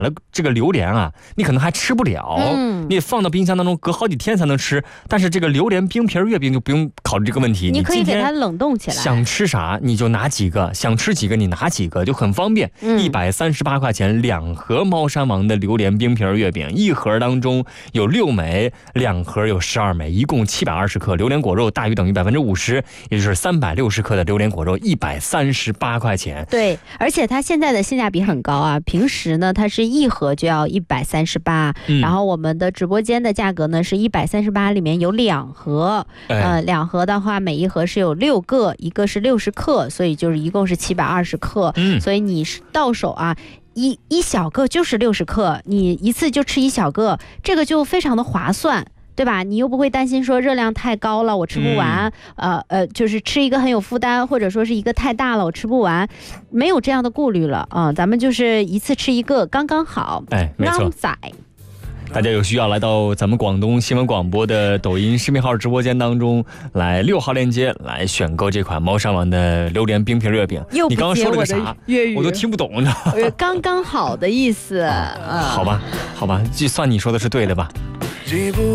了这个榴莲啊，你可能还吃不了，你放到冰箱当中隔好几天才能吃。但是这个榴莲冰皮月饼就不用考虑这个问题， 你可以给它冷冻起来， 想吃啥你就拿几个，想吃几个你拿几个，就很方便。138块钱2盒猫山王的榴莲冰皮月饼，一盒当中有6枚，2盒有12枚，一共720克。榴莲果肉大于等于50%，也就是360克的榴莲果肉138块钱。 对，而且它现在的性价比很高啊，平时呢它是一盒就要138，然后我们的直播间的价格呢是138，里面有2盒，2盒的话每一盒是有6个，一个是60克，所以就是一共是720克，所以你到手啊一小个就是60克，你一次就吃一小个，这个就非常的划算，对吧？你又不会担心说热量太高了我吃不完，就是吃一个很有负担，或者说是一个太大了我吃不完，没有这样的顾虑了啊，咱们就是一次吃一个刚刚好， 没错。大家有需要来到咱们广东新闻广播的抖音视频号直播间当中，来6号链接来选购这款猫山王的榴莲冰皮月饼。你刚刚说了个啥？我都听不懂，你知道吗？ 刚刚好的意思。 好吧，就算你说的是对的吧。